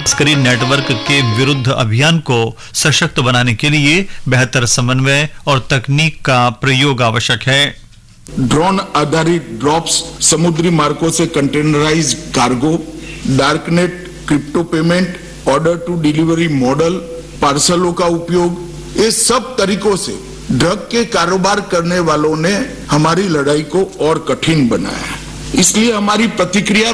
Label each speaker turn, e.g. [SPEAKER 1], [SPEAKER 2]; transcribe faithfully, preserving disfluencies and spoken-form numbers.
[SPEAKER 1] तस्करी नेटवर्क के विरुद्ध अभियान को सशक्त बनाने के लिए बेहतर समन्वय और तकनीक का प्रयोग आवश्यक है।
[SPEAKER 2] ड्रोन आधारित ड्रॉप्स, समुद्री मार्गों से containerise cargo, darknet, crypto payment, order to delivery model, पार्सलों का उपयोग, ये सब तरीकों से ड्रग के कारोबार करने वालों ने हमारी लड़ाई को और कठिन बनाया है। इसलिए हमारी प्रतिक्रिया